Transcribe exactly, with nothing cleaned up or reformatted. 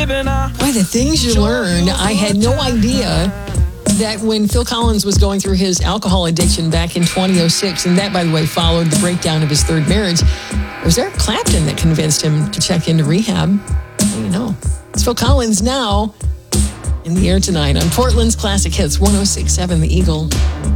Boy, the things you learn. I had no idea that when Phil Collins was going through his alcohol addiction back in twenty oh six, and that, by the way, followed the breakdown of his third marriage, it was Eric Clapton that convinced him to check into rehab. What do you know? It's Phil Collins now in the air tonight on Portland's Classic Hits, one oh six point seven The Eagle.